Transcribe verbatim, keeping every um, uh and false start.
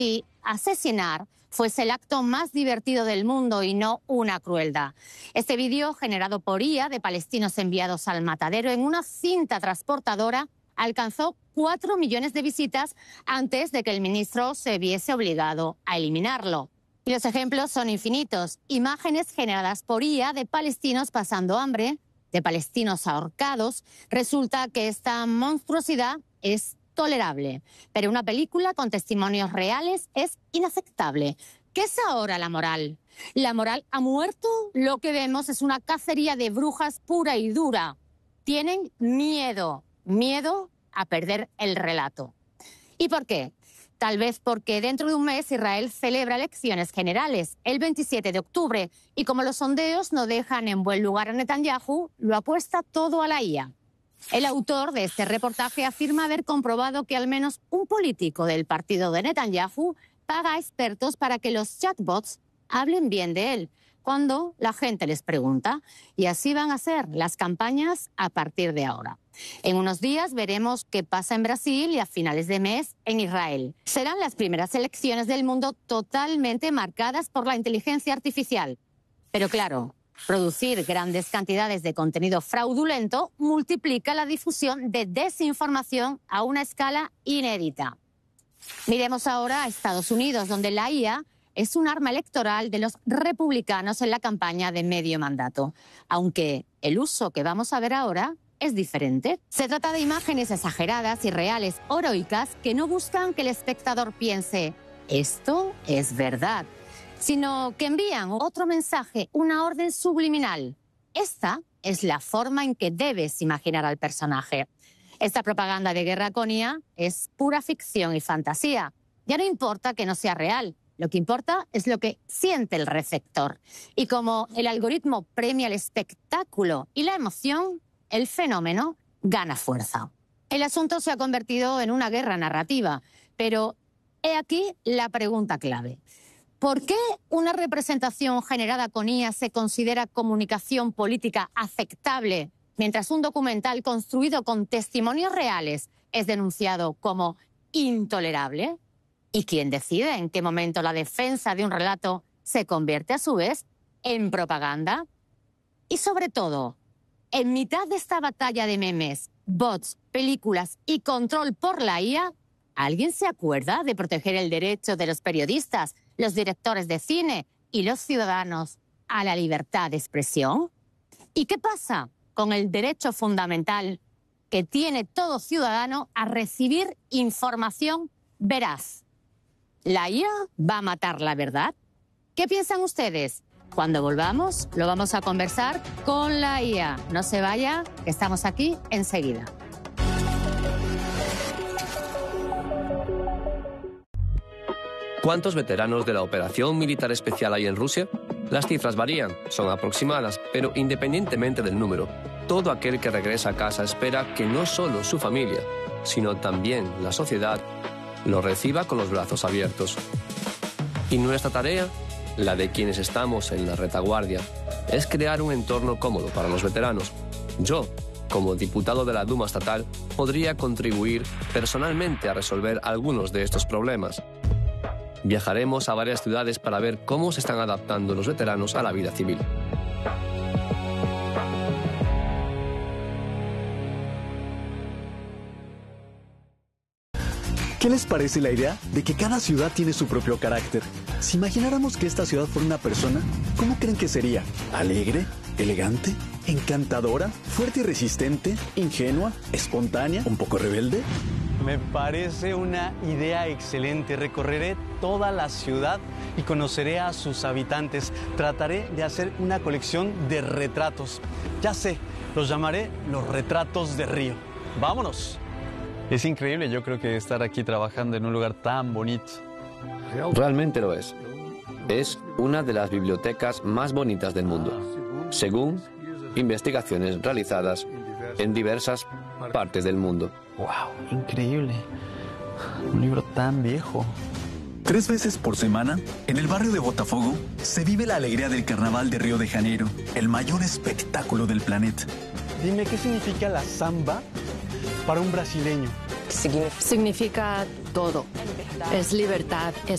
si asesinar fuese el acto más divertido del mundo y no una crueldad. Este vídeo, generado por I A de palestinos enviados al matadero en una cinta transportadora, alcanzó cuatro millones de visitas antes de que el ministro se viese obligado a eliminarlo. Y los ejemplos son infinitos. Imágenes generadas por I A de palestinos pasando hambre, de palestinos ahorcados. Resulta que esta monstruosidad es tolerable, pero una película con testimonios reales es inaceptable. ¿Qué es ahora la moral? ¿La moral ha muerto? Lo que vemos es una cacería de brujas pura y dura. Tienen miedo, miedo a perder el relato. ¿Y por qué? Tal vez porque dentro de un mes Israel celebra elecciones generales, el veintisiete de octubre, y como los sondeos no dejan en buen lugar a Netanyahu, lo apuesta todo a la I A. El autor de este reportaje afirma haber comprobado que al menos un político del partido de Netanyahu paga a expertos para que los chatbots hablen bien de él cuando la gente les pregunta. Y así van a ser las campañas a partir de ahora. En unos días veremos qué pasa en Brasil y a finales de mes en Israel. Serán las primeras elecciones del mundo totalmente marcadas por la inteligencia artificial. Pero claro, producir grandes cantidades de contenido fraudulento multiplica la difusión de desinformación a una escala inédita. Miremos ahora a Estados Unidos, donde la I A es un arma electoral de los republicanos en la campaña de medio mandato, aunque el uso que vamos a ver ahora es diferente. Se trata de imágenes exageradas y reales o heroicas que no buscan que el espectador piense «esto es verdad», sino que envían otro mensaje, una orden subliminal. Esta es la forma en que debes imaginar al personaje. Esta propaganda de guerra con I A es pura ficción y fantasía. Ya no importa que no sea real, lo que importa es lo que siente el receptor. Y como el algoritmo premia el espectáculo y la emoción, el fenómeno gana fuerza. El asunto se ha convertido en una guerra narrativa, pero he aquí la pregunta clave. ¿Por qué una representación generada con I A se considera comunicación política aceptable, mientras un documental construido con testimonios reales es denunciado como intolerable? ¿Y quién decide en qué momento la defensa de un relato se convierte a su vez en propaganda? Y sobre todo, en mitad de esta batalla de memes, bots, películas y control por la I A, ¿alguien se acuerda de proteger el derecho de los periodistas, los directores de cine y los ciudadanos a la libertad de expresión? ¿Y qué pasa con el derecho fundamental que tiene todo ciudadano a recibir información veraz? ¿La I A va a matar la verdad? ¿Qué piensan ustedes? Cuando volvamos, lo vamos a conversar con la I A. No se vaya, que estamos aquí enseguida. ¿Cuántos veteranos de la operación militar especial hay en Rusia? Las cifras varían, son aproximadas, pero independientemente del número, todo aquel que regresa a casa espera que no solo su familia, sino también la sociedad, lo reciba con los brazos abiertos. Y nuestra tarea, la de quienes estamos en la retaguardia, es crear un entorno cómodo para los veteranos. Yo, como diputado de la Duma estatal, podría contribuir personalmente a resolver algunos de estos problemas. Viajaremos a varias ciudades para ver cómo se están adaptando los veteranos a la vida civil. ¿Qué les parece la idea de que cada ciudad tiene su propio carácter? Si imagináramos que esta ciudad fuera una persona, ¿cómo creen que sería? ¿Alegre? ¿Elegante? ¿Encantadora? ¿Fuerte y resistente? ¿Ingenua? ¿Espontánea? ¿Un poco rebelde? Me parece una idea excelente. Recorreré toda la ciudad y conoceré a sus habitantes. Trataré de hacer una colección de retratos. Ya sé, los llamaré los retratos de Río. ¡Vámonos! Es increíble, yo creo que estar aquí trabajando en un lugar tan bonito. Realmente lo es. Es una de las bibliotecas más bonitas del mundo, según investigaciones realizadas en diversas partes del mundo. ¡Wow! Increíble. Un libro tan viejo. Tres veces por semana, en el barrio de Botafogo, se vive la alegría del Carnaval de Río de Janeiro, el mayor espectáculo del planeta. Dime, ¿qué significa la samba para un brasileño? Significa todo. Es libertad, es